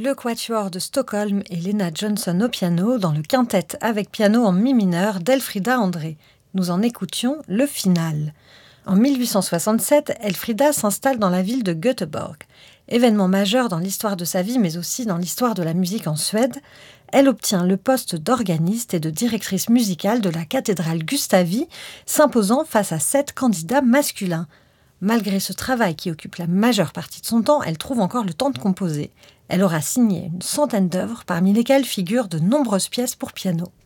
Le Quatuor de Stockholm et Lena Johnson au piano dans le quintet avec piano en mi mineur d'Elfrida André. Nous en écoutions le final. En 1867, Elfrida s'installe dans la ville de Göteborg. Événement majeur dans l'histoire de sa vie, mais aussi dans l'histoire de la musique en Suède, elle obtient le poste d'organiste et de directrice musicale de la cathédrale Gustavi, s'imposant face à 7 candidats masculins. Malgré ce travail qui occupe la majeure partie de son temps, elle trouve encore le temps de composer. Elle aura signé une centaine d'œuvres, parmi lesquelles figurent de nombreuses pièces pour piano.